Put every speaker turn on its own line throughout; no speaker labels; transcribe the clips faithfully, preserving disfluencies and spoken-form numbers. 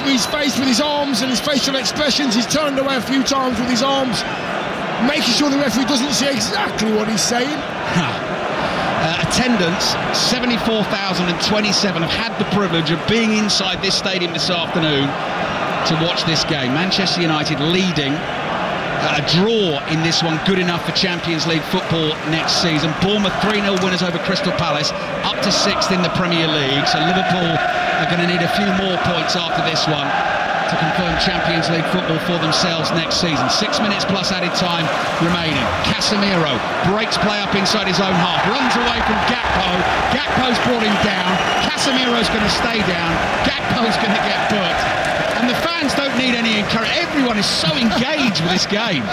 referee's face with his arms and his facial expressions. He's turned away a few times with his arms, making sure the referee doesn't see exactly what he's saying.
Uh, attendance, seventy-four thousand twenty-seven have had the privilege of being inside this stadium this afternoon to watch this game. Manchester United leading. Uh, a draw in this one, good enough for Champions League football next season. Bournemouth three nil winners over Crystal Palace, up to sixth in the Premier League. So Liverpool are going to need a few more points after this one to confirm Champions League football for themselves next season. Six minutes plus added time remaining. Casemiro breaks play up inside his own half, runs away from Gakpo. Gakpo's brought him down. Casemiro's going to stay down. Gakpo's going to get booked. And the fans don't need any encouragement. Everyone is so engaged with this game.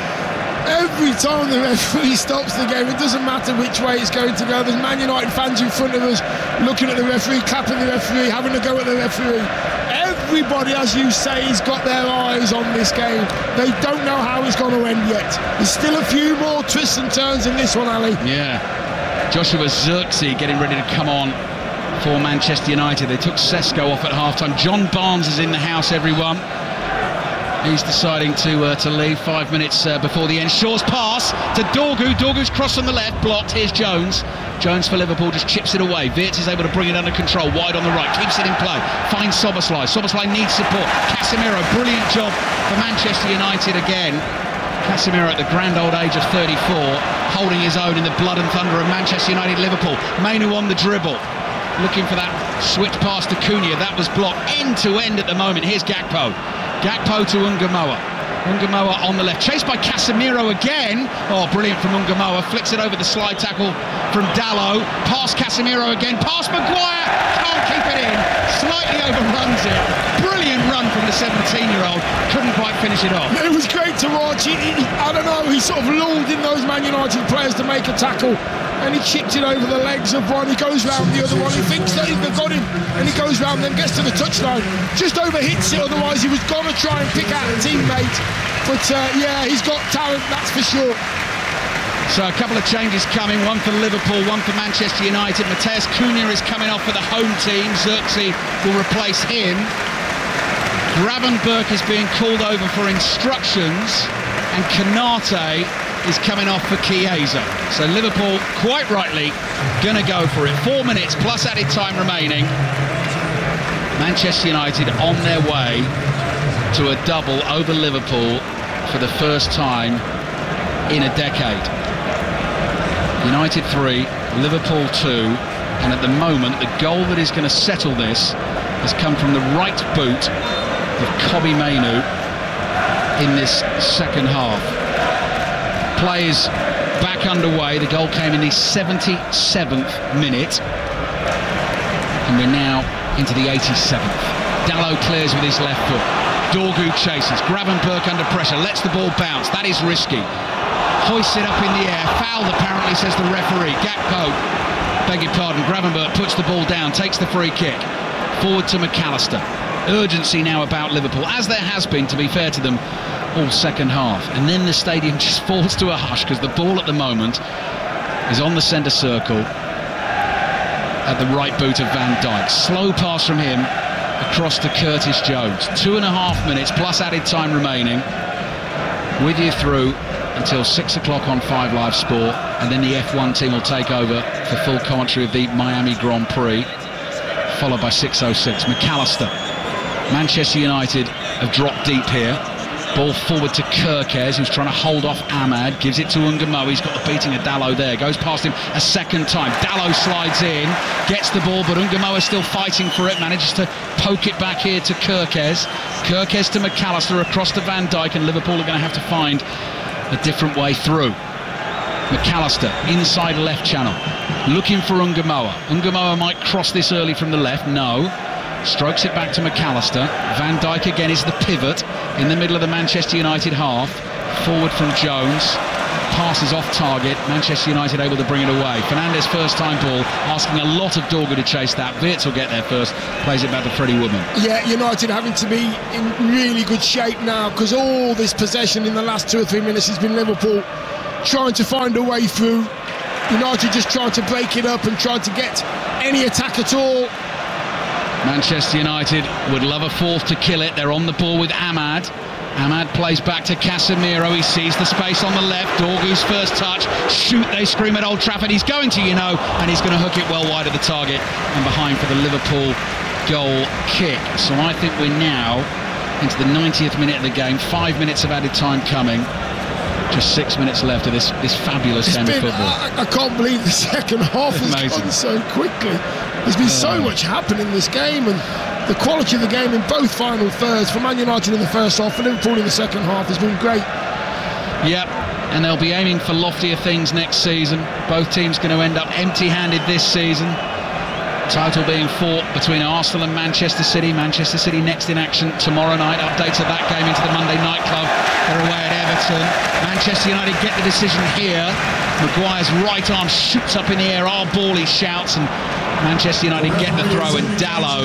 Every time the referee stops the game, it doesn't matter which way it's going to go. There's Man United fans in front of us looking at the referee, clapping the referee, having a go at the referee. Everybody, as you say, has got their eyes on this game. They don't know how it's going to end yet. There's still a few more twists and turns in this one, Ali.
Yeah. Joshua Zirkzee getting ready to come on for Manchester United. They took Sesko off at half-time. John Barnes is in the house, everyone. He's deciding to uh, to leave five minutes uh, before the end. Shaw's pass to Dorgu. Dorgu's cross on the left, blocked. Here's Jones. Jones for Liverpool just chips it away. Wirtz is able to bring it under control. Wide on the right, keeps it in play. Finds Szoboszlai. Szoboszlai needs support. Casemiro, brilliant job for Manchester United again. Casemiro at the grand old age of thirty-four, holding his own in the blood and thunder of Manchester United Liverpool. Mainu on the dribble, looking for that switch pass to Cunha. That was blocked end to end at the moment. Here's Gakpo. Gakpo to Ungamoa. Ungamoa on the left, chased by Casemiro again. Oh, brilliant from Ungamoa. Flicks it over the slide tackle from Dalot. Past Casemiro again. Past Maguire. Can't keep it in. Slightly overruns it. Brilliant run from the seventeen-year-old. Couldn't quite finish it off.
It was great to watch. He, he, I don't know, he sort of lulled in those Man United players to make a tackle, and he chipped it over the legs of one. He goes round the other one. He thinks that they've got him, and he goes round, then gets to the touchline. Just overhits it, otherwise he was going to try and pick out a teammate. But uh, yeah, he's got talent, that's for sure.
So a couple of changes coming, one for Liverpool, one for Manchester United. Matheus Cunha is coming off for the home team. Zirkzee will replace him. Gravenberch is being called over for instructions, and Konate is coming off for Chiesa. So Liverpool, quite rightly, going to go for it. Four minutes plus added time remaining. Manchester United on their way to a double over Liverpool for the first time in a decade. United three, Liverpool two, and at the moment the goal that is going to settle this has come from the right boot of Kobbie Mainoo in this second half. Play is back underway. The goal came in the seventy-seventh minute, and we're now into the eighty-seventh. Dalot clears with his left foot. Dorgu chases. Gravenberch under pressure, lets the ball bounce. That is risky. Hoists it up in the air. Foul apparently, says the referee. Gakpo, beg your pardon, Gravenberch puts the ball down, takes the free kick. Forward to McAllister. Urgency now about Liverpool, as there has been, to be fair to them, all second half. And then the stadium just falls to a hush because the ball at the moment is on the centre circle at the right boot of Van Dijk. Slow pass from him across to Curtis Jones. Two and a half minutes plus added time remaining. With you through until six o'clock on Five Live Sport, and then the F one team will take over for full commentary of the Miami Grand Prix, followed by six oh six. McAllister. Manchester United have dropped deep here. Ball forward to Kerkez, who's trying to hold off Ahmad. Gives it to Ungamoa. He's got the beating of Dalot there. Goes past him a second time. Dalot slides in, gets the ball, but Ungamoa is still fighting for it. Manages to poke it back here to Kerkez. Kerkez to McAllister, across to Van Dijk, and Liverpool are going to have to find a different way through. McAllister, inside left channel, looking for Ungamoa. Ungamoa might cross this early from the left. No. Strokes it back to McAllister. Van Dijk again is the pivot in the middle of the Manchester United half. Forward from Jones. Passes off target. Manchester United able to bring it away. Fernandes first time ball, asking a lot of Dorgu to chase that. Wirtz will get there first. Plays it back to Freddie Woodman.
Yeah, United having to be in really good shape now, because all this possession in the last two or three minutes has been Liverpool trying to find a way through. United just trying to break it up and trying to get any attack at all.
Manchester United would love a fourth to kill it. They're on the ball with Ahmad. Ahmad plays back to Casemiro. He sees the space on the left. Dorgu's first touch. Shoot, they scream at Old Trafford. He's going to, you know, and he's going to hook it well wide of the target and behind for the Liverpool goal kick. So I think we're now into the ninetieth minute of the game. Five minutes of added time coming. Just six minutes left of this, this fabulous
it's
game
been,
of football.
I, I can't believe the second half has
Amazing.
gone so quickly. There's been so much happening in this game, and the quality of the game in both final thirds for Man United in the first half, for Liverpool in the second half, has been great.
Yep, and they'll be aiming for loftier things next season. Both teams going to end up empty-handed this season. Title being fought between Arsenal and Manchester City. Manchester City next in action tomorrow night. Updates of that game into the Monday Night Club. They're away at Everton. Manchester United get the decision here. Maguire's right arm shoots up in the air. Our ball, he shouts, and Manchester United get the throw, and Dalot,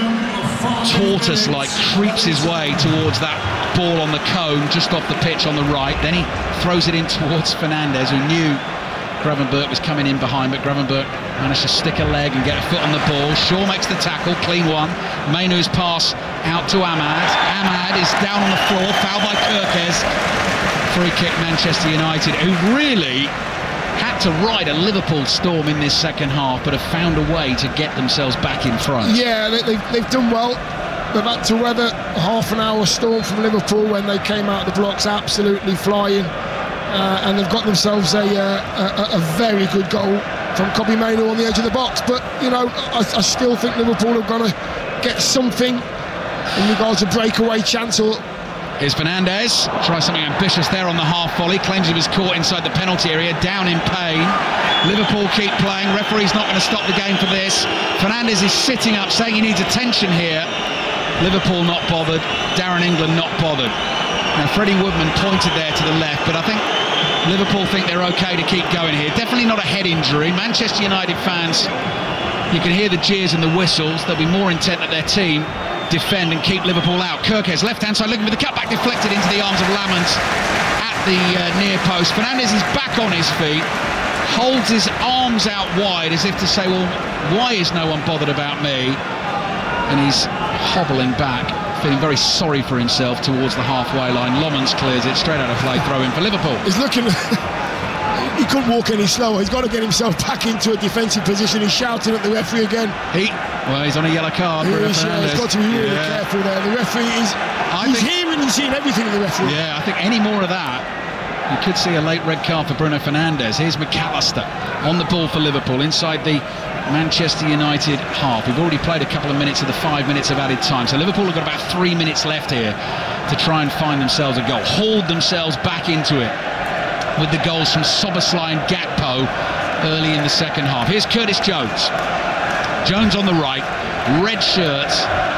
tortoise-like, creeps his way towards that ball on the cone just off the pitch on the right. Then he throws it in towards Fernandes, who knew Gravenberch was coming in behind, but Gravenberch managed to stick a leg and get a foot on the ball. Shaw makes the tackle, clean one. Mainoo's pass out to Ahmad. Ahmad is down on the floor, fouled by Kirkes. Free kick Manchester United, who really had to ride a Liverpool storm in this second half, but have found a way to get themselves back in front.
Yeah, they, they've, they've done well. They've had to weather a half an hour storm from Liverpool when they came out of the blocks absolutely flying. Uh, and they've got themselves a, uh, a, a very good goal from Kobbie Mainoo on the edge of the box. But, you know, I, I still think Liverpool are going to get something in regards to breakaway chance. Or
Here's Fernandes, tries something ambitious there on the half volley, claims he was caught inside the penalty area, down in pain. Liverpool keep playing, referee's not going to stop the game for this. Fernandes is sitting up, saying he needs attention here. Liverpool not bothered, Darren England not bothered. Now Freddie Woodman pointed there to the left, but I think Liverpool think they're okay to keep going here. Definitely not a head injury. Manchester United fans, you can hear the jeers and the whistles. They'll be more intent that their team defend and keep Liverpool out. Kirkes left hand side looking for the cutback, deflected into the arms of Lamont at the uh, near post. Fernandes is back on his feet, holds his arms out wide as if to say, well, why is no one bothered about me? And he's hobbling back, feeling very sorry for himself towards the halfway line. Lomans clears it straight out of play, throw in for Liverpool.
He's looking he couldn't walk any slower. He's got to get himself back into a defensive position. He's shouting at the referee again.
He well he's on a yellow card.
He is, yeah, he's got to be really
yeah.
careful there. The referee is
I
he's
think,
hearing and seeing everything of the referee.
Yeah, I think any more of that, you could see a late red card for Bruno Fernandes. Here's McAllister on the ball for Liverpool inside the Manchester United half. We've already played a couple of minutes of the five minutes of added time, so Liverpool have got about three minutes left here to try and find themselves a goal, hold themselves back into it with the goals from Szoboszlai and Gakpo early in the second half. Here's Curtis Jones. Jones on the right, red shirt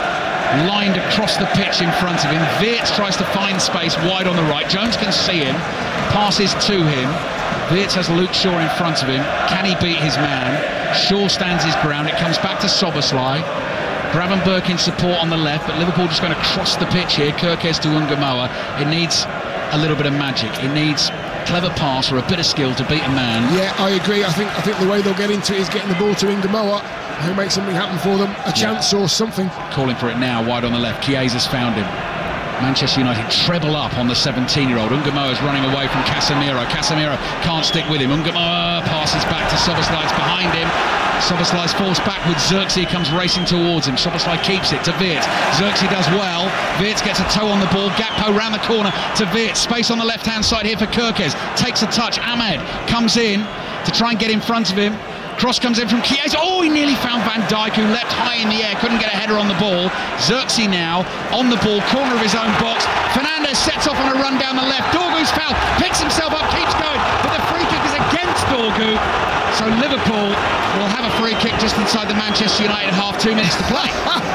lined across the pitch in front of him. Wirtz tries to find space wide on the right. Jones can see him, passes to him. Wirtz has Luke Shaw in front of him. Can he beat his man? Shaw stands his ground. It comes back to Szoboszlai. Gravenberch in support on the left, but Liverpool just going to cross the pitch here. Kirkes to Ungamoa. It needs a little bit of magic. It needs clever pass or a bit of skill to beat a man.
Yeah, I agree. I think I think the way they'll get into it is getting the ball to Ungamoa, who'll make something happen for them, a chance yeah. or something.
Calling for it now, wide on the left. Chiesa's found him. Manchester United treble up on the seventeen-year-old. Ungamoa's running away from Casemiro. Casemiro can't stick with him. Ungamoa passes back to Szoboszlai's behind him. Szoboszlai's forced back with Xerxes, comes racing towards him. Szoboszlai keeps it to Wirtz. Xerxes does well. Wirtz gets a toe on the ball. Gakpo round the corner to Wirtz. Space on the left-hand side here for Kirkes. Takes a touch. Ahmed comes in to try and get in front of him. Cross comes in from Chiesa. Oh, he nearly found Van Dijk, who leapt high in the air, couldn't get a header on the ball. Xerxes now on the ball, corner of his own box. Fernandes sets off on a run down the left. Dorgu's foul, picks himself up, keeps going, but the free kick is against Dorgu. So Liverpool will have a free kick just inside the Manchester United half, two minutes to play.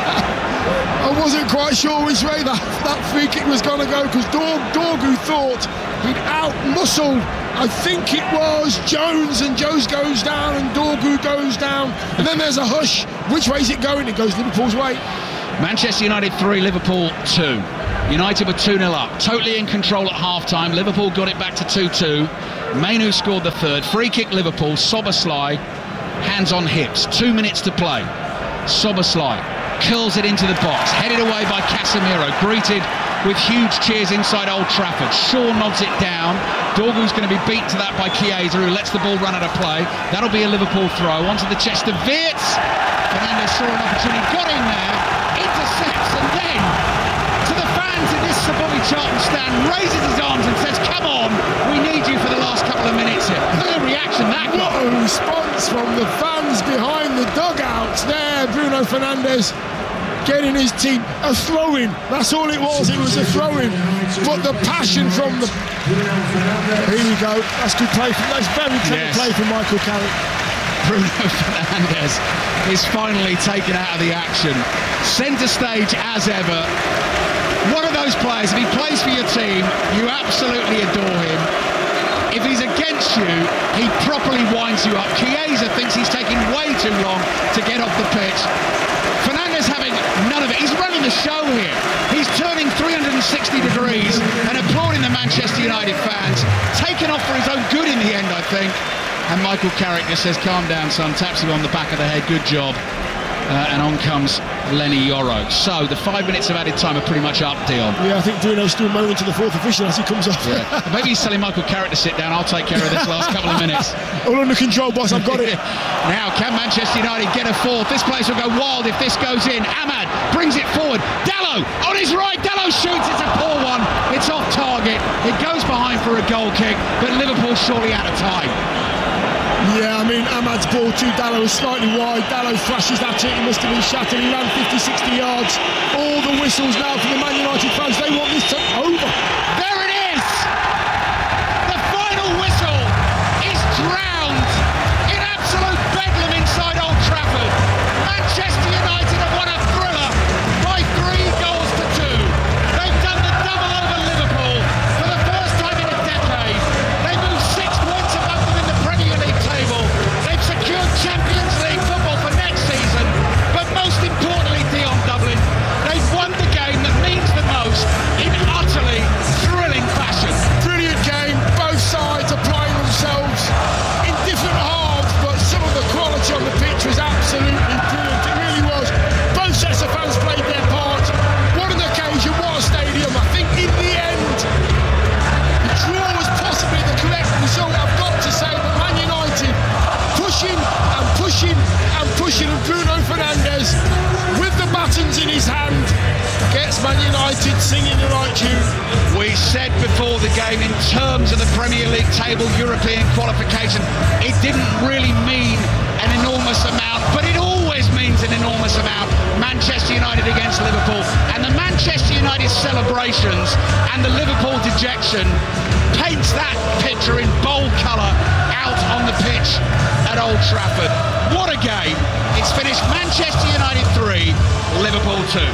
I wasn't quite sure which way that, that free kick was going to go, because Dorgu thought he'd out-muscled, I think it was Jones, and Jones goes down and Dorgu goes down, and then there's a hush. Which way is it going? It goes Liverpool's way.
Manchester United three, Liverpool two. United were two nil up, totally in control at half-time. Liverpool got it back to two two. Mainoo scored the third. Free kick Liverpool. Szoboszlai, hands on hips. Two minutes to play. Szoboszlai curls it into the box, headed away by Casemiro, greeted with huge cheers inside Old Trafford. Shaw nods it down. Dorgu's going to be beat to that by Chiesa, who lets the ball run out of play. That'll be a Liverpool throw onto the chest of Wirtz. Fernandes saw an opportunity, got in there, intercepts, and then to the fans in this Sir Bobby Charlton stand, raises his arms and says, come on, we need you for the last couple of minutes here. Look at the reaction that got.
What a response from the fans behind the dugouts there. Bruno Fernandes getting his team a throw-in. That's all it was. It was a throw-in. But the passion from the... Here we go. That's good play. From, that's very clever yes. play from Michael Carrick.
Bruno Fernandes is finally taken out of the action. Centre stage as ever. One of those players, if he plays for your team, you absolutely adore him. If he's against you, he properly winds you up. Chiesa thinks he's taking way too long to get off the pitch. Fernandes having none of it. He's running the show here. He's turning three hundred sixty degrees and applauding the Manchester United fans. Taken off for his own good in the end, I think. And Michael Carrick just says, calm down, son. Taps him on the back of the head. Good job. Uh, and on comes Lenny Yoro. So the five minutes of added time are pretty much up, Dion.
Yeah, I think Bruno's still moaning to the fourth official as he comes off.
Yeah. Maybe he's telling Michael Carrick to sit down. I'll take care of this last couple of minutes.
All under control, boss. I've got it.
Now, can Manchester United get a fourth? This place will go wild if this goes in. Ahmad brings it forward. Dalot on his right. Dalot shoots. It's a poor one. It's off target. It goes behind for a goal kick, but Liverpool surely out of time.
Yeah, I mean, Ahmad's ball to Dalot was slightly wide. Dalot flashes at it. He must have been shattered. He ran fifty, sixty yards. All the whistles now for the Man United fans. They want this to over.
There it is! The final whistle is drowned in absolute bedlam inside Old Trafford. Manchester United have won a thriller by three goals to two. They've done the double over Liverpool for the first time in a decade. They move six points above them in the Premier League table. They've secured Champions League football for next season, but most importantly, Dion Dublin, they've won the game that means the most in utterly thrilling fashion.
Brilliant game, both sides applying themselves in different halves, but some of the quality on the pitch was absolutely brilliant. It really was. Both sets of fans played their part. What an occasion, what a stadium. I think in the end, the draw was possibly the correct result. I've got to say that Man United pushing and pushing and pushing, and Bruno Fernandes with the buttons in his hand gets Man United singing the right tune.
We said before the game, in terms of the Premier League table European qualification, it didn't really mean an enormous amount, but it always means an enormous amount. Manchester United against Liverpool, and the Manchester United celebrations and the Liverpool dejection paints that picture in bold colour out on the pitch at Old Trafford. What a game. It's finished Manchester United three, Liverpool two.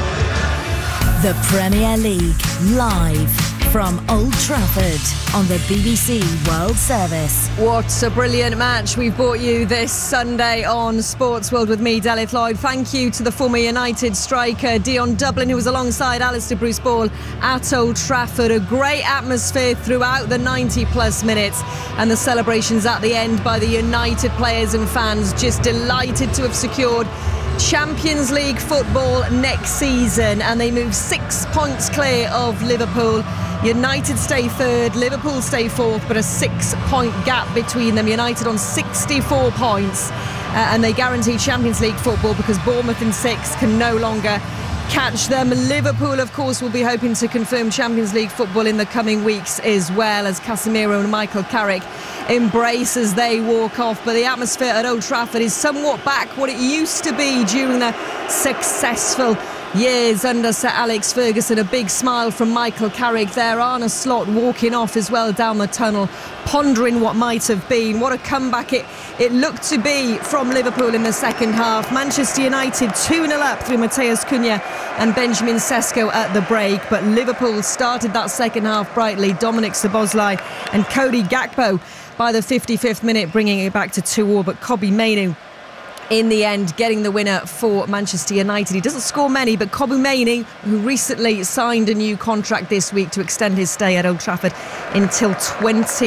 The Premier League, live from Old Trafford on the B B C World Service.
What a brilliant match we've brought you this Sunday on Sports World with me, Delith Lloyd. Thank you to the former United striker Dion Dublin, who was alongside Alistair Bruce Ball at Old Trafford. A great atmosphere throughout the ninety plus minutes, and the celebrations at the end by the United players and fans, just delighted to have secured Champions League football next season, and they move six points clear of Liverpool. United stay third, Liverpool stay fourth, but a six point gap between them. United on sixty-four points, uh, and they guarantee Champions League football because Bournemouth in sixth can no longer catch them. Liverpool, of course, will be hoping to confirm Champions League football in the coming weeks as well, as Casemiro and Michael Carrick embrace as they walk off. But the atmosphere at Old Trafford is somewhat back what it used to be during the successful years under Sir Alex Ferguson. A big smile from Michael Carrick there. Arne Slot walking off as well down the tunnel, pondering what might have been. What a comeback it, it looked to be from Liverpool in the second half. Manchester United two nil up through Matheus Cunha and Benjamin Sesko at the break, but Liverpool started that second half brightly. Dominic Szoboszlai and Cody Gakpo by the fifty-fifth minute bringing it back to two all, but Kobbie Mainoo in the end getting the winner for Manchester United. He doesn't score many, but Kobbie Mainoo, who recently signed a new contract this week to extend his stay at Old Trafford until twenty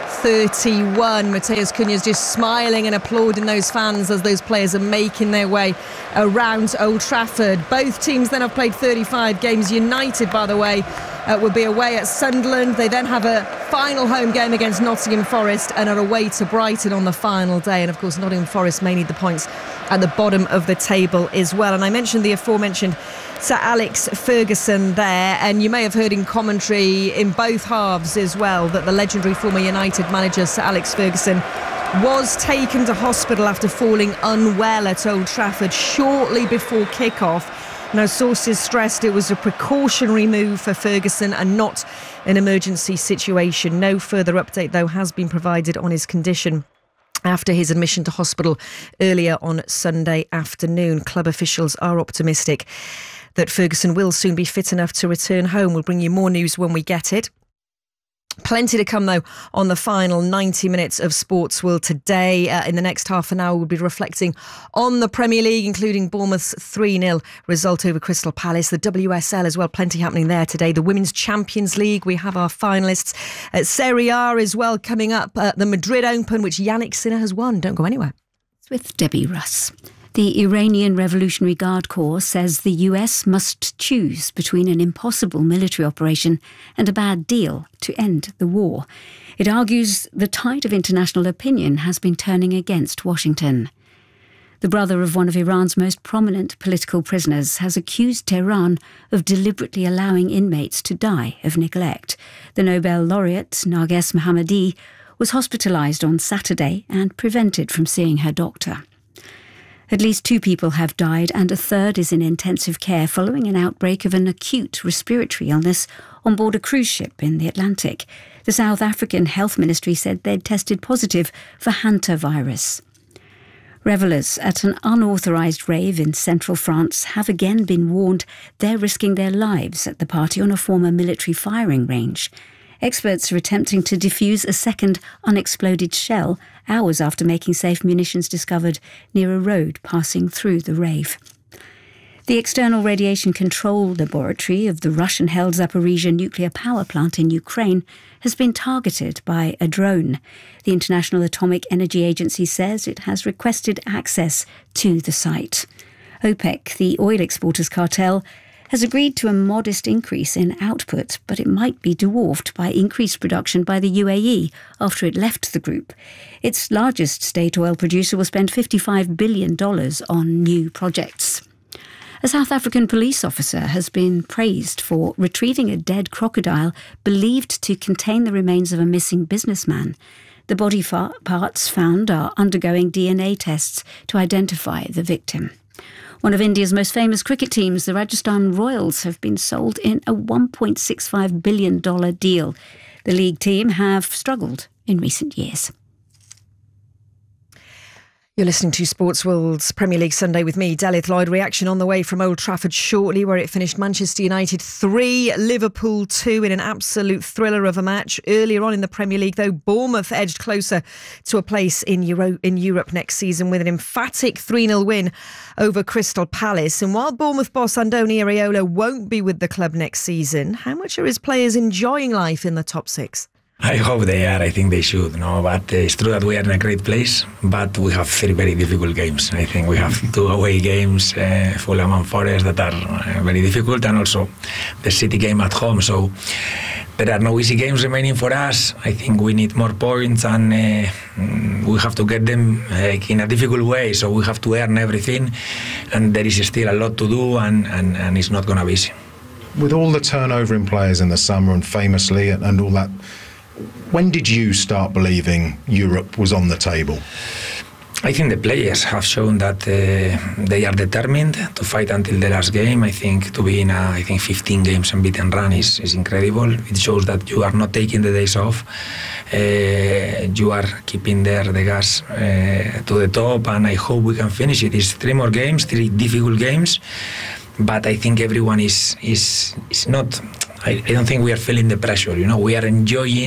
thirty-one. Mateus Cunha's just smiling and applauding those fans as those players are making their way around Old Trafford. Both teams then have played thirty-five games. United, by the way, uh, will be away at Sunderland. They then have a final home game against Nottingham Forest and are away to Brighton on the final day. And of course, Nottingham Forest may need the points at the bottom of the table as well. And I mentioned the aforementioned Sir Alex Ferguson there, and you may have heard in commentary in both halves as well that the legendary former United manager Sir Alex Ferguson was taken to hospital after falling unwell at Old Trafford shortly before kick-off. Now, sources stressed it was a precautionary move for Ferguson and not an emergency situation. No further update, though, has been provided on his condition after his admission to hospital earlier on Sunday afternoon. Club officials are optimistic that Ferguson will soon be fit enough to return home. We'll bring you more news when we get it. Plenty to come, though, on the final ninety minutes of Sports World today. Uh, in the next half an hour, we'll be reflecting on the Premier League, including Bournemouth's three nil result over Crystal Palace. The W S L as well, plenty happening there today. The Women's Champions League, we have our finalists. At Serie A as well, coming up. Uh, the Madrid Open, which Yannick Sinner has won. Don't go anywhere.
With Debbie Russ. The Iranian Revolutionary Guard Corps says the U S must choose between an impossible military operation and a bad deal to end the war. It argues the tide of international opinion has been turning against Washington. The brother of one of Iran's most prominent political prisoners has accused Tehran of deliberately allowing inmates to die of neglect. The Nobel laureate, Narges Mohammadi, was hospitalised on Saturday and prevented from seeing her doctor. At least two people have died and a third is in intensive care following an outbreak of an acute respiratory illness on board a cruise ship in the Atlantic. The South African Health Ministry said they'd tested positive for hantavirus. Revellers at an unauthorised rave in central France have again been warned they're risking their lives at the party on a former military firing range. Experts are attempting to defuse a second unexploded shell hours after making safe munitions discovered near a road passing through the rave. The External Radiation Control Laboratory of the Russian-held Zaporizhzhia nuclear power plant in Ukraine has been targeted by a drone. The International Atomic Energy Agency says it has requested access to the site. OPEC, the oil exporters cartel, has agreed to a modest increase in output, but it might be dwarfed by increased production by the U A E after it left the group. Its largest state oil producer will spend fifty-five billion dollars on new projects. A South African police officer has been praised for retrieving a dead crocodile believed to contain the remains of a missing businessman. The body fa- parts found are undergoing D N A tests to identify the victim. One of India's most famous cricket teams, the Rajasthan Royals, have been sold in a one point six five billion dollars deal. The league team have struggled in recent years.
You're listening to Sports World's Premier League Sunday with me, Delith Lloyd. Reaction on the way from Old Trafford shortly, where it finished Manchester United three, Liverpool two in an absolute thriller of a match. Earlier on in the Premier League, though, Bournemouth edged closer to a place in Euro- in Europe next season with an emphatic three nil win over Crystal Palace. And while Bournemouth boss Andoni Iraola won't be with the club next season, how much are his players enjoying life in the top six?
I hope they are. I think they should. No, but uh, it's true that we are in a great place, but we have very, very difficult games. I think we have two away games, uh, Fulham and Forest, that are uh, very difficult, and also the City game at home. So there are no easy games remaining for us. I think we need more points, and uh, we have to get them like, in a difficult way. So we have to earn everything, and there is still a lot to do, and, and, and it's not going to be easy.
With all the turnover in players in the summer and famously and, and all that, when did you start believing Europe was on the table?
I think the players have shown that uh, they are determined to fight until the last game. I think to be in a I think fifteen games unbeaten run is, is incredible. It shows that you are not taking the days off. Uh, you are keeping there the gas uh, to the top, and I hope we can finish it. It's three more games, three difficult games, but I think everyone is is is not. I, I don't think we are feeling the pressure. You know, we are enjoying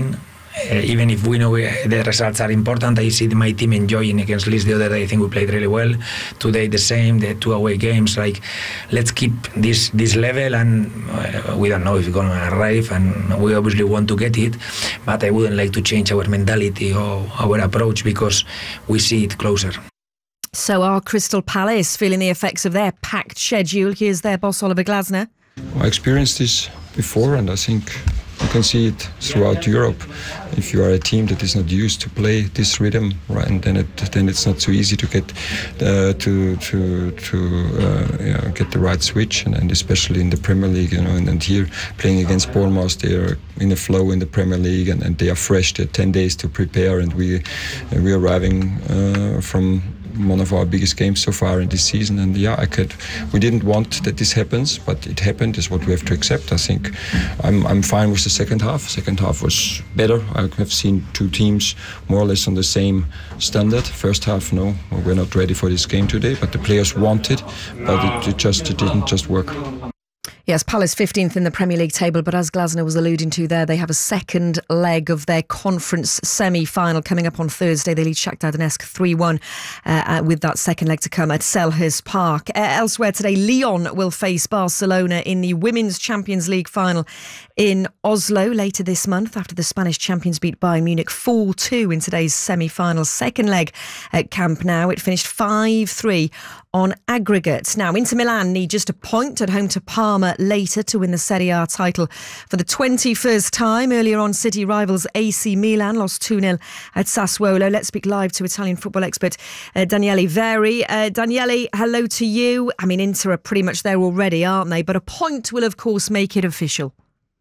uh, even if we know uh, the results are important, I see my team enjoying against Leeds the other day. I think we played really well. Today the same, the two away games. Like, let's keep this this level, and uh, we don't know if it's going to arrive, and we obviously want to get it, but I wouldn't like to change our mentality or our approach because we see it closer.
So are Crystal Palace feeling the effects of their packed schedule? Here's their boss, Oliver Glasner.
I experienced this before, and I think you can see it throughout Europe. If you are a team that is not used to play this rhythm, right, and then it then it's not so easy to get uh, to to to uh, you know, get the right switch, and, and especially in the Premier League, you know, and, and here playing against Bournemouth, they are in a flow in the Premier League, and, and they are fresh. They have ten days to prepare, and we uh, we are arriving uh, from one of our biggest games so far in this season, and yeah, I could. We didn't want that this happens, but it happened. Is what we have to accept. I think I'm I'm fine with the second half. Second half was better. I have seen two teams more or less on the same standard. First half, no, we're not ready for this game today, but the players wanted, but it, it just it didn't just work.
Yes, Palace fifteenth in the Premier League table, but as Glasner was alluding to there, they have a second leg of their conference semi-final coming up on Thursday. They lead Shakhtar Donetsk three one uh, with that second leg to come at Selhurst Park. Uh, elsewhere today, Lyon will face Barcelona in the Women's Champions League final in Oslo later this month after the Spanish champions beat Bayern Munich four two in today's semi-final. Second leg at Camp Nou. It finished five three on aggregate. Now, Inter Milan need just a point at home to Parma later to win the Serie A title for the twenty-first time. Earlier on, City rivals A C Milan lost two nil at Sassuolo. Let's speak live to Italian football expert uh, Daniele Veri. Uh, Daniele, hello to you. I mean, Inter are pretty much there already, aren't they? But a point will, of course, make it official.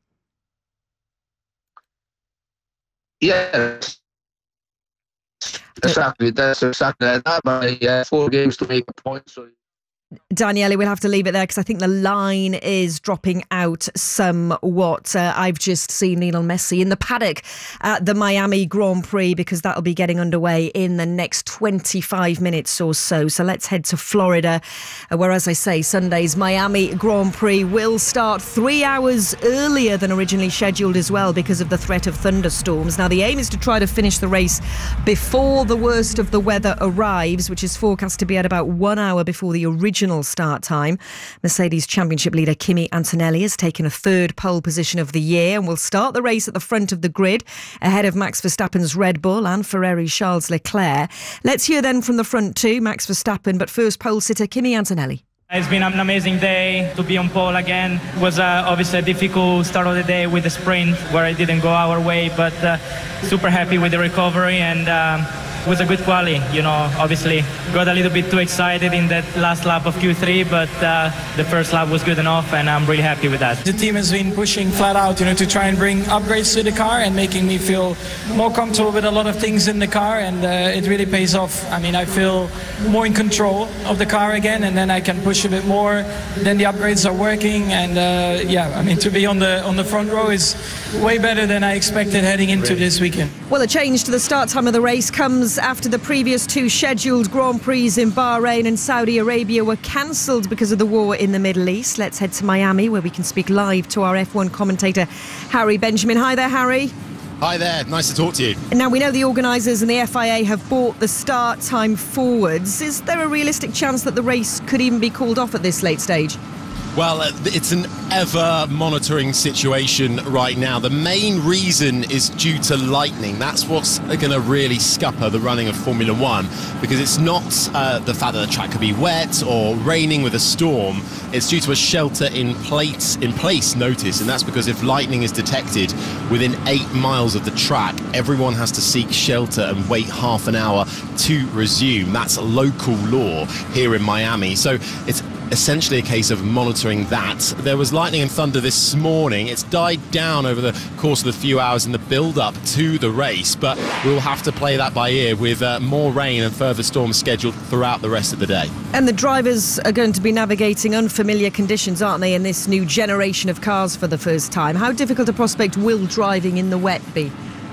Yes. Exactly, that's exactly that. But uh, four games to make a point. So,
Daniele, we'll have to leave it there because I think the line is dropping out somewhat. Uh, I've just seen Lionel Messi in the paddock at the Miami Grand Prix because that'll be getting underway in the next twenty-five minutes or so. So let's head to Florida, uh, where, as I say, Sunday's Miami Grand Prix will start three hours earlier than originally scheduled as well because of the threat of thunderstorms. Now, the aim is to try to finish the race before the worst of the weather arrives, which is forecast to be at about one hour before the original start time. Mercedes Championship leader Kimi Antonelli has taken a third pole position of the year and will start the race at the front of the grid ahead of Max Verstappen's Red Bull and Ferrari's Charles Leclerc. Let's hear then from the front too, Max Verstappen, but first pole sitter Kimi Antonelli.
It's been an amazing day to be on pole again. It was uh, obviously a difficult start of the day with the sprint where it didn't go our way, but uh, super happy with the recovery, and um, it was a good quali. You know, obviously got a little bit too excited in that last lap of Q three, but uh, the first lap was good enough, and I'm really happy with that.
The team has been pushing flat out, you know, to try and bring upgrades to the car and making me feel more comfortable with a lot of things in the car, and uh, it really pays off. I mean, I feel more in control of the car again, and then I can push a bit more. Then the upgrades are working, and uh, yeah, I mean, to be on the on the front row is way better than I expected heading into this weekend.
Well, a change to the start time of the race comes after the previous two scheduled Grand Prix in Bahrain and Saudi Arabia were cancelled because of the war in the Middle East. Let's head to Miami, where we can speak live to our F one commentator Harry Benjamin. Hi there, Harry.
Hi there, nice to talk to you.
Now, we know the organisers and the F I A have brought the start time forwards. Is there a realistic chance that the race could even be called off at this late stage?
Well, it's an ever-monitoring situation right now. The main reason is due to lightning. That's what's going to really scupper the running of Formula One, because it's not uh, the fact that the track could be wet or raining with a storm. It's due to a shelter in place, in place notice, and that's because if lightning is detected within eight miles of the track, everyone has to seek shelter and wait half an hour to resume. That's local law here in Miami. So it's essentially a case of monitoring that. There was lightning and thunder this morning. It's died down over the course of the few hours in the build-up to the race, but we'll have to play that by ear with uh, more rain and further storms scheduled throughout the rest of the day.
And the drivers are going to be navigating unfamiliar conditions, aren't they, in this new generation of cars for the first time? How difficult a prospect will driving in the wet be?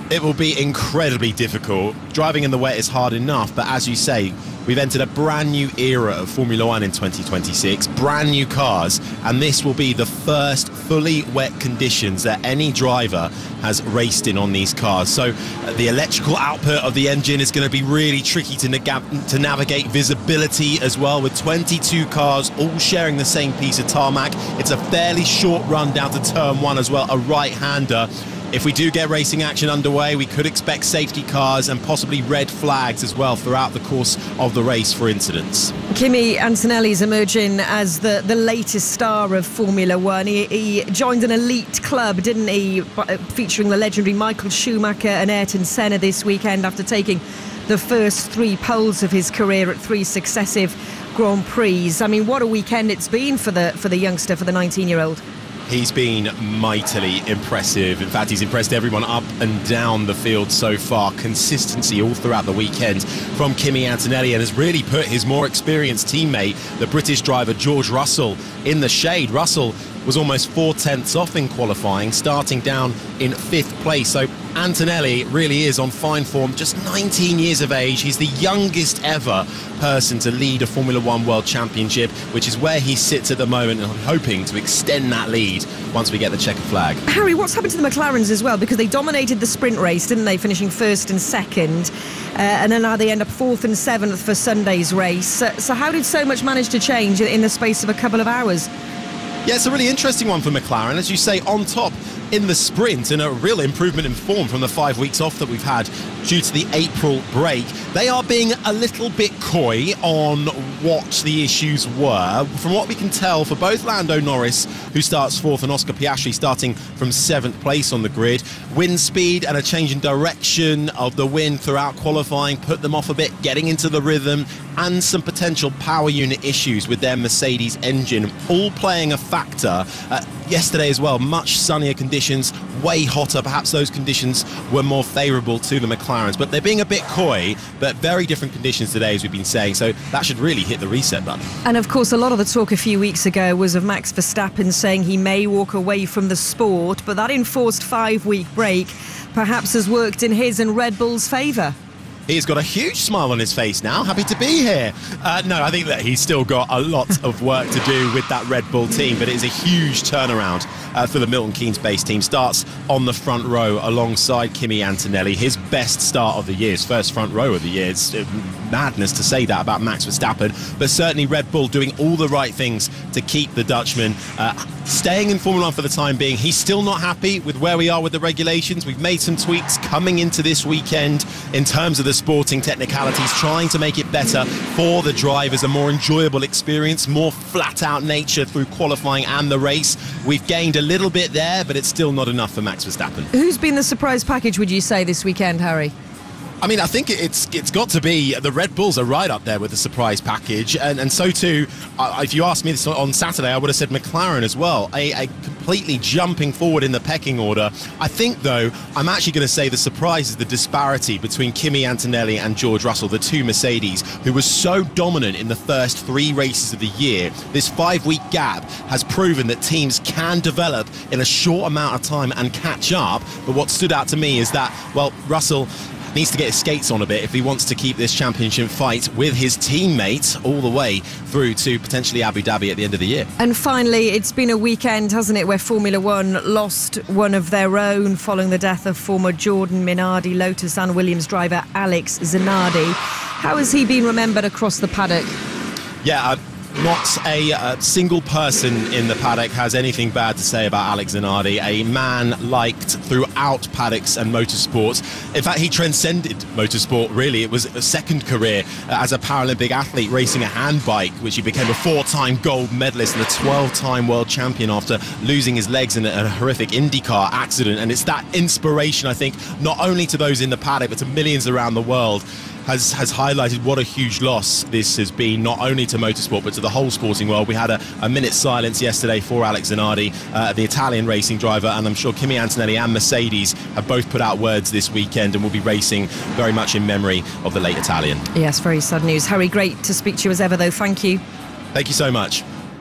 It will be incredibly difficult. Driving in the wet is hard enough, but as you say, we've entered a brand new era of Formula One in twenty twenty-six, brand new cars, and this will be the first fully wet conditions that any driver has raced in on these cars. So uh, the electrical output of the engine is going to be really tricky to, nag- to navigate. Visibility as well, with twenty-two cars all sharing the same piece of tarmac. It's a fairly short run down to turn one as well, a right-hander. If we do get racing action underway, we could expect safety cars and possibly red flags as well throughout the course of the race for incidents.
Kimi Antonelli is emerging as the, the latest star of Formula One. He, he joined an elite club, didn't he, featuring the legendary Michael Schumacher and Ayrton Senna this weekend after taking the first three poles of his career at three successive Grand Prix. I mean, what a weekend it's been for the for the youngster, for the nineteen-year-old.
He's been mightily impressive. In fact, he's impressed everyone up and down the field so far. Consistency all throughout the weekend from Kimi Antonelli, and has really put his more experienced teammate, the British driver George Russell, in the shade. Russell was almost four tenths off in qualifying, starting down in fifth place. So Antonelli really is on fine form, just nineteen years of age. He's the youngest ever person to lead a Formula One World Championship, which is where he sits at the moment, and I'm hoping to extend that lead once we get the checkered flag.
Harry, what's happened to the McLarens as well? Because they dominated the sprint race, didn't they, finishing first and second, uh, and then now they end up fourth and seventh for Sunday's race. So, so how did so much manage to change in the space of a couple of hours?
Yeah, it's a really interesting one for McLaren. As you say, on top in the sprint, and a real improvement in form from the five weeks off that we've had due to the April break. They are being a little bit coy on what the issues were. From what we can tell, for both Lando Norris, who starts fourth, and Oscar Piastri starting from seventh place on the grid, wind speed and a change in direction of the wind throughout qualifying put them off a bit, getting into the rhythm, and some potential power unit issues with their Mercedes engine, all playing a factor. Uh, yesterday as well, much sunnier conditions, way hotter. Perhaps those conditions were more favourable to the McLarens, but they're being a bit coy, but very different conditions today, as we've been saying, so that should really hit the reset button.
And of course, a lot of the talk a few weeks ago was of Max Verstappen saying he may walk away from the sport, but that enforced five-week break perhaps has worked in his and Red Bull's favour.
He's got a huge smile on his face now, happy to be here. Uh, no, I think that he's still got a lot of work to do with that Red Bull team, but it is a huge turnaround uh, for the Milton Keynes based team. Starts on the front row alongside Kimi Antonelli, his best start of the year, his first front row of the year. It's madness to say that about Max Verstappen, but certainly Red Bull doing all the right things to keep the Dutchman uh, staying in Formula One for the time being. He's still not happy with where we are with the regulations. We've made some tweaks coming into this weekend in terms of the sporting technicalities, trying to make it better for the drivers, a more enjoyable experience, more flat out nature through qualifying and the race. We've gained a little bit there, but it's still not enough for Max Verstappen.
Who's been the surprise package, would you say, this weekend, Harry?
I mean, I think it's it's got to be the Red Bulls are right up there with the surprise package, and, and so too, uh, if you asked me this on Saturday, I would have said McLaren as well, a, a completely jumping forward in the pecking order. I think, though, I'm actually going to say the surprise is the disparity between Kimi Antonelli and George Russell, the two Mercedes, who was so dominant in the first three races of the year. This five-week gap has proven that teams can develop in a short amount of time and catch up, but what stood out to me is that, well, Russell needs to get his skates on a bit if he wants to keep this championship fight with his teammates all the way through to potentially Abu Dhabi at the end of the year.
And finally, it's been a weekend, hasn't it, where Formula One lost one of their own following the death of former Jordan Minardi Lotus and Williams driver Alex Zanardi. How has he been remembered across the paddock?
Yeah, uh, not a, a single person in the paddock has anything bad to say about Alex Zanardi, a man liked throughout paddocks and motorsports. In fact, he transcended motorsport, really. It was a second career uh, as a Paralympic athlete racing a handbike, which he became a four-time gold medalist and a twelve-time world champion after losing his legs in a, a horrific IndyCar accident. And it's that inspiration, I think, not only to those in the paddock, but to millions around the world, Has, has highlighted what a huge loss this has been, not only to motorsport but to the whole sporting world. We had a, a minute's silence yesterday for Alex Zanardi, uh, the Italian racing driver, and I'm sure Kimi Antonelli and Mercedes have both put out words this weekend and will be racing very much in memory of the late Italian.
Yes, very sad news. Harry, great to speak to you as ever, though. Thank you.
Thank you so much.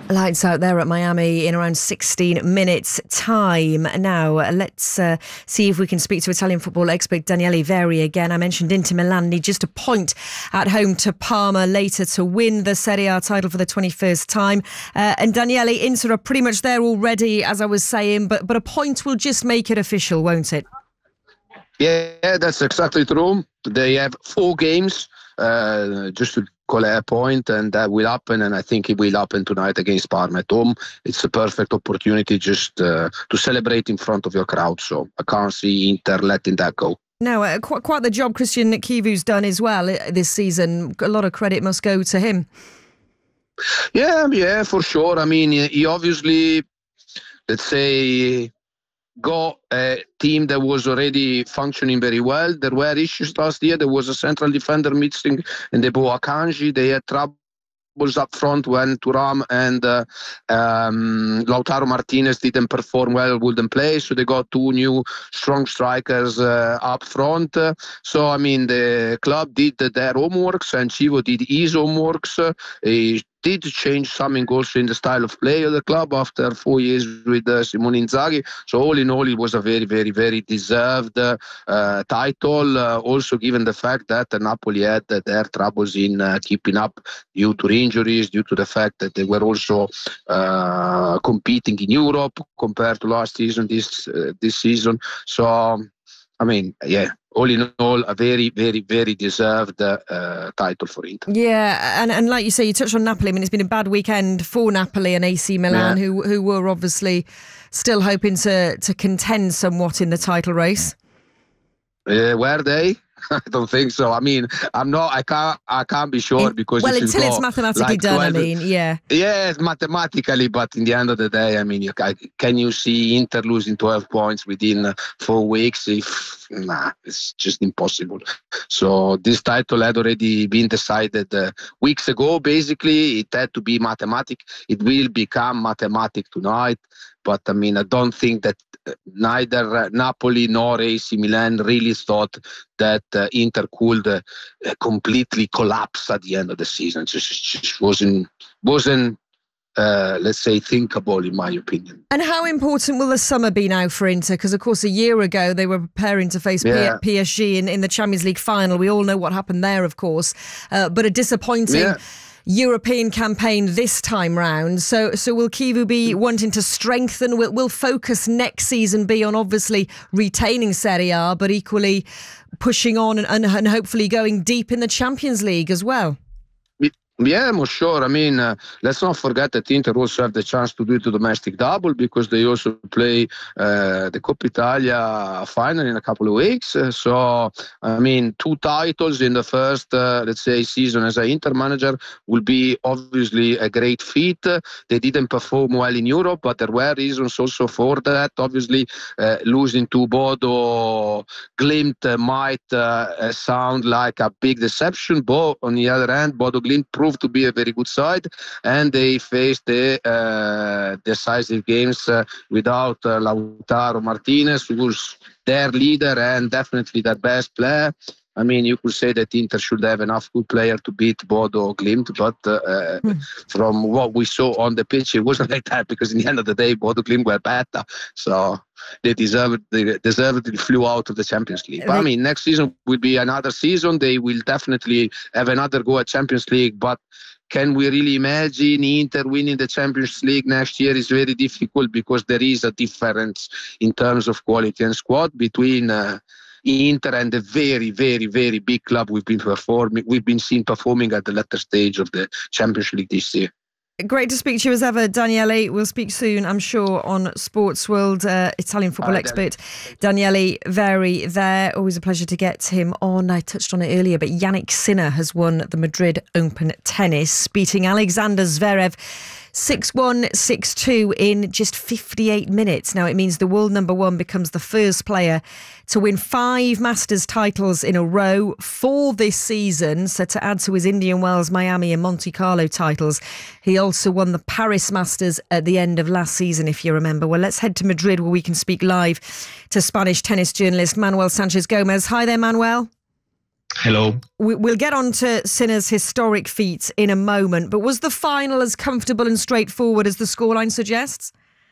Lights out there at Miami in around sixteen minutes time. Now let's uh, see if we can speak to Italian football expert Daniele Verri again. I mentioned Inter Milan need just a point at home to Parma later to win the Serie A title for the twenty-first time. Uh, and Daniele, Inter are pretty much there already, as I was saying, but, but a point will just make it official, won't it?
Yeah, that's exactly true. They have four games uh, just to call a point, and that will happen, and I think it will happen tonight against Parma at home. It's a perfect opportunity just uh, to celebrate in front of your crowd, so I can't see Inter letting that go.
No, uh, quite, quite the job Christian Chivu's done as well this season. A lot of credit must go to him.
Yeah, yeah, for sure. I mean, he obviously, let's say, got a team that was already functioning very well. There were issues last year. There was a central defender missing in the Boa Kanji. They had troubles up front when Thuram and uh, um, Lautaro Martinez didn't perform well, wouldn't play. So they got two new strong strikers uh, up front. So, I mean, the club did their homeworks and Chivu did his homeworks. He did change something also in the style of play of the club after four years with uh, Simone Inzaghi. So all in all, it was a very, very, very deserved uh, title. Uh, also given the fact that uh, Napoli had uh, their troubles in uh, keeping up due to injuries, due to the fact that they were also uh, competing in Europe compared to last season, this uh, this season. So, I mean, yeah. All in all, a very, very, very deserved uh, title for Inter.
Yeah, and, and like you say, you touched on Napoli. I mean, it's been a bad weekend for Napoli and A C Milan, yeah. who who were obviously still hoping to to contend somewhat in the title race.
Uh, were they? I don't think so. I mean, I'm not. I can't. I can't be sure because
well, until it's mathematically like done. twelve, I mean, yeah.
Yes, mathematically, but in the end of the day, I mean, you, can you see Inter losing twelve points within four weeks? If nah, it's just impossible. So this title had already been decided uh, weeks ago. Basically, it had to be mathematic. It will become mathematic tonight. But I mean, I don't think that neither Napoli nor A C Milan really thought that uh, Inter could uh, completely collapse at the end of the season. It just, just wasn't wasn't uh, let's say thinkable in my opinion.
And how important will the summer be now for Inter? Because of course a year ago they were preparing to face yeah. P S G in, in the Champions League final. We all know what happened there, of course, uh, but a disappointing. Yeah. European campaign this time round. So so will Chivu be wanting to strengthen? Will, will focus next season be on obviously retaining Serie A, but equally pushing on and, and, and hopefully going deep in the Champions League as well?
Yeah, I'm sure. I mean, uh, let's not forget that Inter also have the chance to do the domestic double because they also play uh, the Coppa Italia final in a couple of weeks. Uh, so, I mean, two titles in the first, uh, let's say, season as an Inter manager will be obviously a great feat. Uh, they didn't perform well in Europe, but there were reasons also for that. Obviously, uh, losing to Bodo Glimt uh, might uh, sound like a big deception, but on the other hand, Bodo Glimt proved to be a very good side, and they faced the uh, decisive games uh, without uh, Lautaro Martinez, who was their leader and definitely their best player. I mean, you could say that Inter should have enough good player to beat Bodo Glimt, but uh, mm. from what we saw on the pitch, it wasn't like that because in the end of the day, Bodo Glimt were better. So they deserved, they deservedly flew out of the Champions League. But I mean, next season will be another season. They will definitely have another go at Champions League, but can we really imagine Inter winning the Champions League next year? Is very difficult because there is a difference in terms of quality and squad between uh, Inter and the very, very, very big club we've been performing, we've been seen performing at the latter stage of the Champions League this year.
Great to speak to you as ever, Daniele. We'll speak soon, I'm sure, on Sports World. Uh, Italian football Hi, expert Daniele Verri there. Always a pleasure to get him on. I touched on it earlier, but Yannick Sinner has won the Madrid Open Tennis, beating Alexander Zverev six one, six two in just fifty-eight minutes. Now it means the world number one becomes the first player to win five Masters titles in a row, four this season. So to add to his Indian Wells, Miami and Monte Carlo titles, he also won the Paris Masters at the end of last season, if you remember. Well, let's head to Madrid where we can speak live to Spanish tennis journalist Manuel Sanchez Gomez. Hi there, Manuel.
Hello.
We'll get on to Sinner's historic feat in a moment, but was the final as comfortable and straightforward as the scoreline suggests?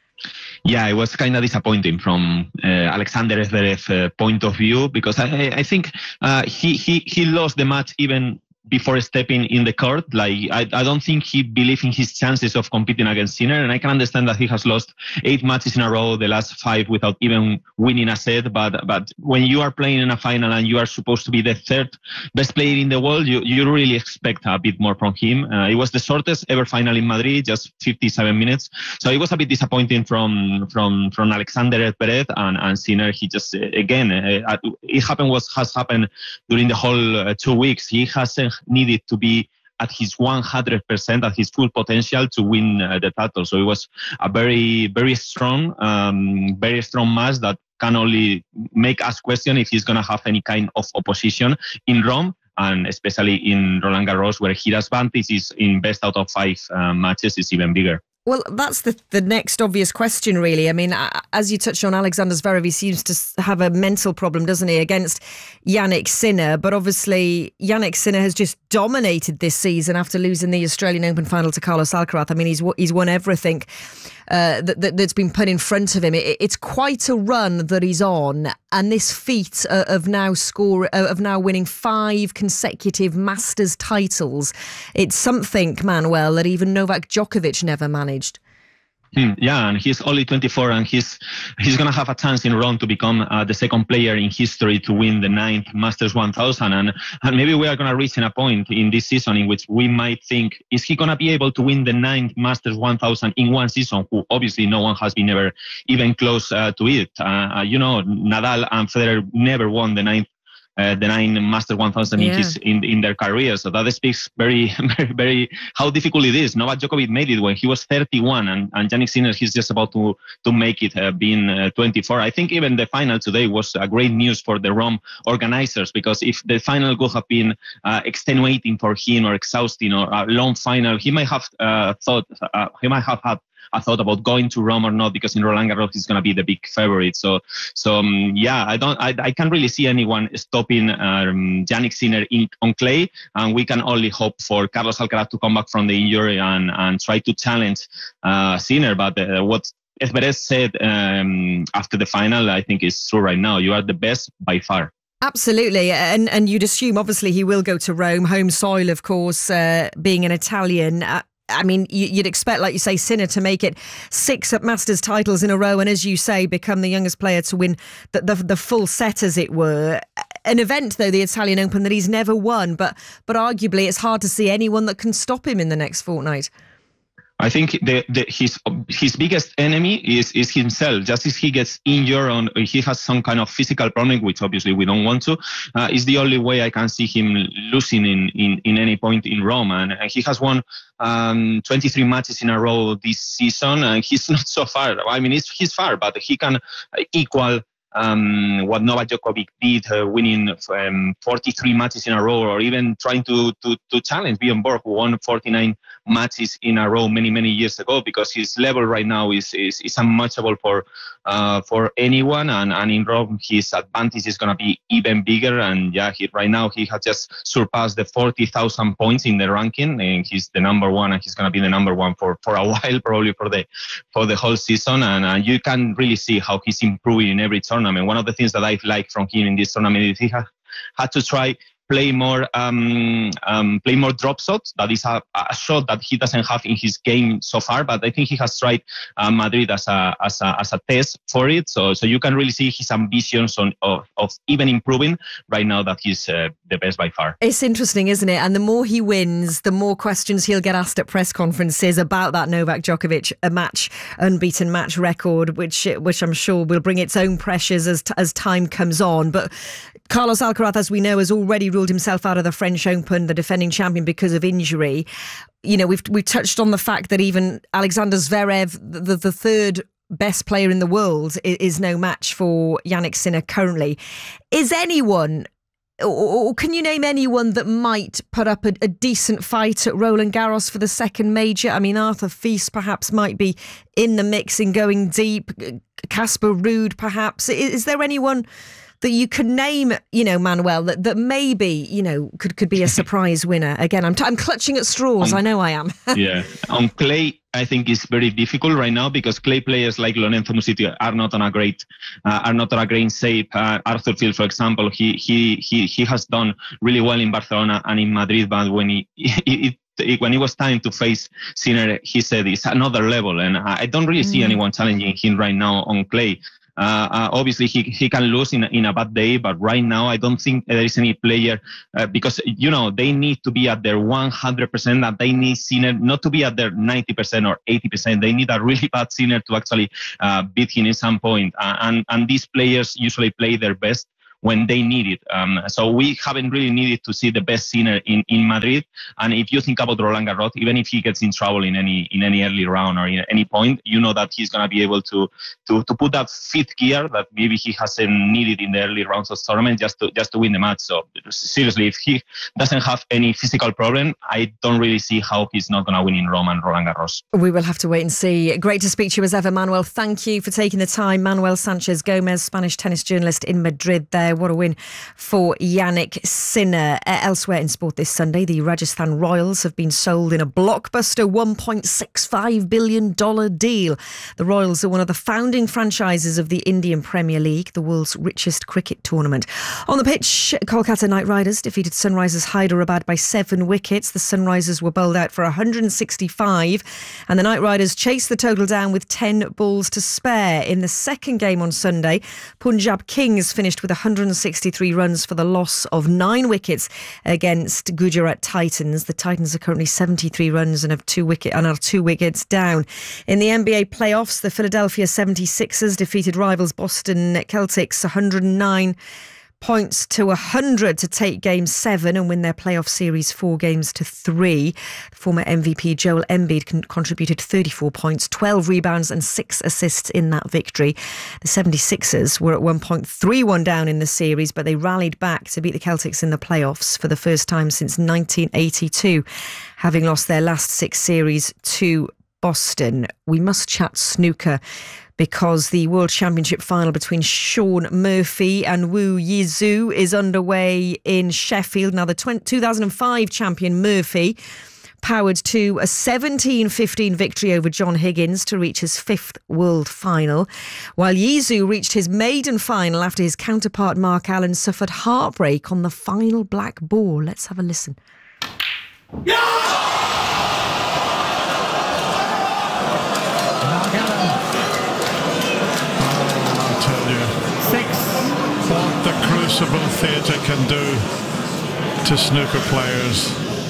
Yeah, it was kind of disappointing from uh, Alexander Zverev's uh, point of view, because I, I think uh, he, he, he lost the match even before stepping in the court. Like, I, I don't think he believed in his chances of competing against Sinner, and I can understand that he has lost eight matches in a row, the last five without even winning a set. But but when you are playing in a final and you are supposed to be the third best player in the world, you, you really expect a bit more from him. Uh, it was the shortest ever final in Madrid, just fifty-seven minutes. So it was a bit disappointing from from from Alexander Zverev, and, and Sinner. He just, again, uh, it happened what has happened during the whole uh, two weeks. He hasn't needed to be at his one hundred percent, at his full potential to win uh, the title. So it was a very, very strong, um, very strong match that can only make us question if he's going to have any kind of opposition in Rome, and especially in Roland Garros, where his advantage is in best out of five uh, matches is even bigger.
Well, that's the the next obvious question, really. I mean, as you touched on, Alexander Zverev, he seems to have a mental problem, doesn't he, against Jannik Sinner? But obviously, Jannik Sinner has just dominated this season after losing the Australian Open final to Carlos Alcaraz. I mean, he's he's won everything uh, that, that, that's been put in front of him. It, it's quite a run that he's on, and this feat of now score of now winning five consecutive Masters titles, it's something, Manuel, that even Novak Djokovic never managed.
Mm, yeah, and he's only twenty-four, and he's he's going to have a chance in Rome to become uh, the second player in history to win the ninth Masters one thousand. And, and maybe we are going to reach in a point in this season in which we might think, is he going to be able to win the ninth Masters one thousand in one season? Who obviously no one has been ever even close uh, to it. Uh, you know, Nadal and Federer never won the ninth. Uh, the nine Master one thousand yeah. in his in in their career, so that speaks very, very, very how difficult it is. Novak Djokovic made it when he was thirty-one, and and Jannik Sinner, he's just about to to make it, uh, being uh, twenty-four. I think even the final today was a great news for the Rome organizers, because if the final could have been uh, extenuating for him or exhausting or a long final, he might have uh, thought uh, he might have had. I thought about going to Rome or not, because in Roland Garros he's going to be the big favorite. So, so um, yeah, I don't, I, I can't really see anyone stopping um, Jannik Sinner in, on clay, and we can only hope for Carlos Alcaraz to come back from the injury and and try to challenge uh, Sinner. But uh, what Zverev said um, after the final, I think is true right now. You are the best by far.
Absolutely, and and you'd assume obviously he will go to Rome, home soil, of course, uh, being an Italian. Uh, I mean, you'd expect, like you say, Sinner to make it six Masters titles in a row, and as you say, become the youngest player to win the, the, the full set, as it were. An event, though, the Italian Open, that he's never won, but but arguably it's hard to see anyone that can stop him in the next fortnight.
I think the, the, his his biggest enemy is is himself. Just as he gets injured or he has some kind of physical problem, which obviously we don't want to, uh, is the only way I can see him losing in, in, in any point in Rome. And he has won um, twenty-three matches in a row this season, and he's not so far. I mean, he's, he's far, but he can equal Um, what Novak Djokovic did, uh, winning um, forty-three matches in a row, or even trying to to, to challenge Bjorn Borg, who won forty-nine matches in a row many many years ago, because his level right now is is, is unmatchable for uh, for anyone, and, and in Rome his advantage is going to be even bigger. And yeah, he, right now he has just surpassed the forty thousand points in the ranking, and he's the number one, and he's going to be the number one for, for a while, probably for the for the whole season. And uh, you can really see how he's improving in every tournament. I mean, one of the things that I like from him in this tournament is he ha- had to try play more um, um, play more drop shots. That is a, a shot that he doesn't have in his game so far, but I think he has tried uh, Madrid as a as a as a test for it. So so you can really see his ambitions on of, of even improving right now that he's uh, the best by far.
It's interesting, isn't it? And the more he wins, the more questions he'll get asked at press conferences about that Novak Djokovic a match unbeaten match record, which which I'm sure will bring its own pressures as t- as time comes on. But Carlos Alcaraz, as we know, has already ruled himself out of the French Open, the defending champion, because of injury. You know, we've we've touched on the fact that even Alexander Zverev, the, the third best player in the world, is, is no match for Jannik Sinner currently. Is anyone, or, or can you name anyone that might put up a, a decent fight at Roland Garros for the second major? I mean, Arthur Fils perhaps might be in the mix in going deep. Casper Ruud, perhaps. Is, is there anyone that you could name, you know, Manuel, that, that maybe, you know, could, could be a surprise winner? Again, I'm, t- I'm clutching at straws. Um, I know I am.
Yeah. On clay, I think it's very difficult right now because clay players like Lorenzo Musetti are not on a great, uh, are not on a great shape. Uh, Arthur Field, for example, he he he he has done really well in Barcelona and in Madrid, but when he, he it, when it was time to face Sinner, he said it's another level, and I don't really see mm. anyone challenging him right now on clay. Uh, uh, obviously, he he can lose in, in a bad day, but right now I don't think there is any player uh, because, you know, they need to be at their one hundred percent, and they need Sinner not to be at their ninety percent or eighty percent. They need a really bad Sinner to actually uh, beat him at some point. Uh, and, and these players usually play their best when they need it. Um, so we haven't really needed to see the best Sinner in, in Madrid. And if you think about Roland Garros, even if he gets in trouble in any in any early round or in any point, you know that he's going to be able to, to to put that fifth gear that maybe he hasn't needed in the early rounds of tournament just to just to win the match. So seriously, if he doesn't have any physical problem, I don't really see how he's not going to win in Rome and Roland Garros.
We will have to wait and see. Great to speak to you as ever, Manuel. Thank you for taking the time. Manuel Sanchez Gomez, Spanish tennis journalist in Madrid there. What a win for Jannik Sinner. Uh, elsewhere in sport this Sunday, the Rajasthan Royals have been sold in a blockbuster one point six five billion dollars deal. The Royals are one of the founding franchises of the Indian Premier League, the world's richest cricket tournament. On the pitch, Kolkata Knight Riders defeated Sunrisers Hyderabad by seven wickets. The Sunrisers were bowled out for one hundred sixty-five, and the Knight Riders chased the total down with ten balls to spare. In the second game on Sunday, Punjab Kings finished with one hundred sixty-three runs for the loss of nine wickets against Gujarat Titans. The Titans are currently seventy-three runs and have two wicket and are two wickets down. In the N B A playoffs, the Philadelphia seventy-sixers defeated rivals Boston Celtics one hundred nine points to one hundred to take game seven and win their playoff series four games to three. Former M V P Joel Embiid con- contributed thirty-four points, twelve rebounds and six assists in that victory. The seventy-sixers were at one point three one down in the series, but they rallied back to beat the Celtics in the playoffs for the first time since nineteen eighty-two, having lost their last six series to Boston. We must chat snooker, because the World Championship final between Shaun Murphy and Wu Yizhu is underway in Sheffield. Now, the two thousand five champion Murphy powered to a seventeen fifteen victory over John Higgins to reach his fifth world final, while Yizhu reached his maiden final after his counterpart Mark Allen suffered heartbreak on the final black ball. Let's have a listen.
Yeah! What the Crucible Theatre can do to snooker players.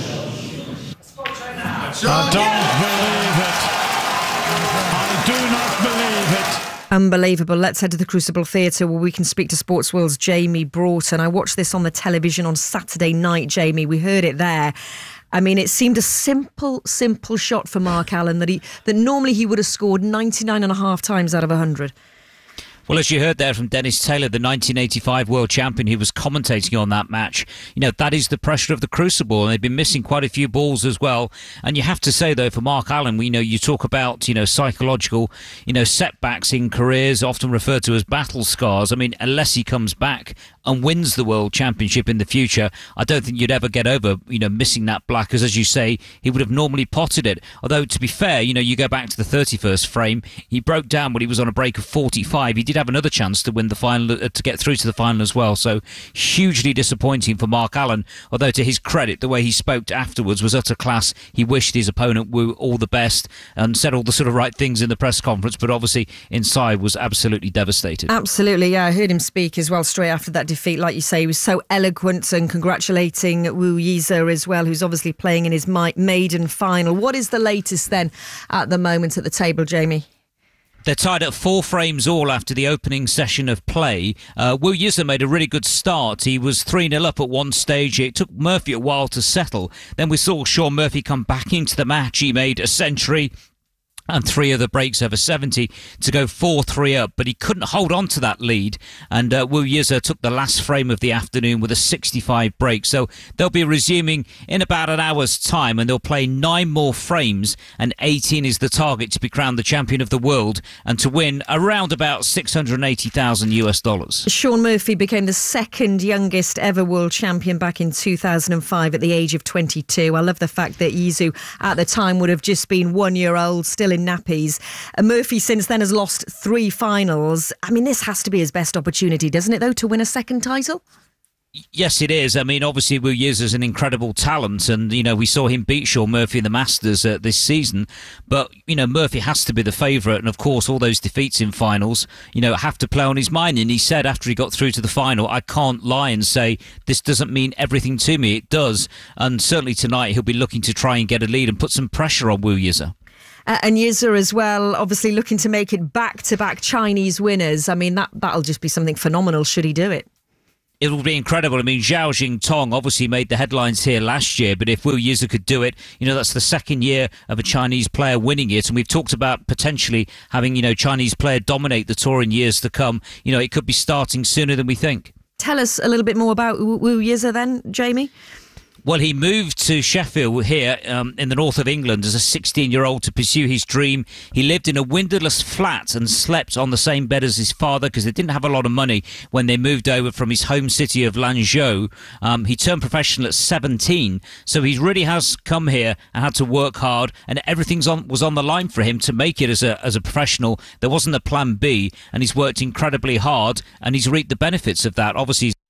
I don't believe it. I do not believe it.
Unbelievable. Let's head to the Crucible Theatre where we can speak to Sports World's Jamie Broughton. I watched this on the television on Saturday night, Jamie. We heard it there. I mean, it seemed a simple, simple shot for Mark Allen that he that normally he would have scored ninety-nine and a half times out of one hundred.
Well, as you heard there from Dennis Taylor, the nineteen eighty-five world champion who was commentating on that match, you know, that is the pressure of the Crucible, and they've been missing quite a few balls as well. And you have to say, though, for Mark Allen, we know you talk about, you know, psychological, you know, setbacks in careers, often referred to as battle scars. I mean, unless he comes back and wins the world championship in the future, I don't think you'd ever get over, you know, missing that black, because, as you say, he would have normally potted it. Although, to be fair, you know, you go back to the thirty-first frame, he broke down when he was on a break of forty-five. He did have another chance to win the final, uh, to get through to the final as well. So hugely disappointing for Mark Allen, although to his credit, the way he spoke afterwards was utter class. He wished his opponent Wu all the best and said all the sort of right things in the press conference, but obviously inside was absolutely devastated.
Absolutely, yeah. I heard him speak as well straight after that defeat. Like you say, he was so eloquent and congratulating Wu Yizhu as well, who's obviously playing in his maiden final. What is the latest then at the moment at the table, Jamie?
They're tied at four frames all after the opening session of play. Uh, Wu Yizhu made a really good start. He was three nil up at one stage. It took Murphy a while to settle. Then we saw Shaun Murphy come back into the match. He made a century. and three other breaks over seventy to go four three up, but he couldn't hold on to that lead, and uh, Wu Yize took the last frame of the afternoon with a sixty-five break. So they'll be resuming in about an hour's time, and they'll play nine more frames, and eighteen is the target to be crowned the champion of the world and to win around about six hundred eighty thousand US dollars.
Shaun Murphy became the second youngest ever world champion back in two thousand five at the age of twenty-two. I love the fact that Yizu at the time would have just been one year old, still in nappies. Uh, Murphy since then has lost three finals. I mean, this has to be his best opportunity, doesn't it, though, to win a second title?
Yes, it is. I mean, obviously, Wu Yize is an incredible talent, and, you know, we saw him beat Shaun Murphy in the Masters uh, this season. But, you know, Murphy has to be the favourite, and, of course, all those defeats in finals, you know, have to play on his mind. And he said after he got through to the final, I can't lie and say this doesn't mean everything to me. It does. And certainly tonight he'll be looking to try and get a lead and put some pressure on Wu Yize.
Uh, and Yize as well, obviously looking to make it back-to-back Chinese winners. I mean, that, that'll just be something phenomenal should he do it.
It will be incredible. I mean, Zhao Jingtong obviously made the headlines here last year, but if Wu Yize could do it, you know, that's the second year of a Chinese player winning it. And we've talked about potentially having, you know, Chinese player dominate the tour in years to come. You know, it could be starting sooner than we think.
Tell us a little bit more about Wu Yize then, Jamie.
Well, he moved to Sheffield here um, in the north of England as a sixteen-year-old to pursue his dream. He lived in a windowless flat and slept on the same bed as his father because they didn't have a lot of money when they moved over from his home city of Lanzhou. Um, he turned professional at seventeen, so he really has come here and had to work hard, and everything on, was on the line for him to make it as a, as a professional. There wasn't a plan B, and he's worked incredibly hard, and he's reaped the benefits of that. Obviously,